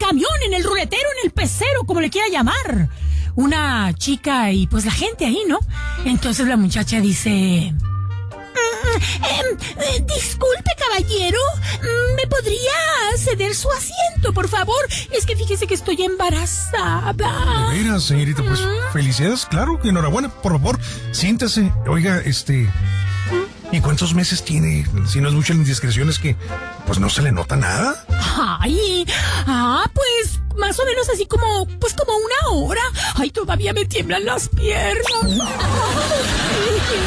camión, en el ruletero, en el pecero, como le quiera llamar. Una chica y pues la gente ahí, ¿no? Entonces la muchacha dice... disculpe, caballero, ¿me podría ceder su asiento, por favor? Es que fíjese que estoy embarazada. De veras, señorita, pues felicidades, claro, enhorabuena, por favor, siéntese. Oiga, ¿y cuántos meses tiene? Si no es mucha la indiscreción, es que pues no se le nota nada. Ay, pues más o menos así como una hora. Ay, todavía me tiemblan las piernas. Ay.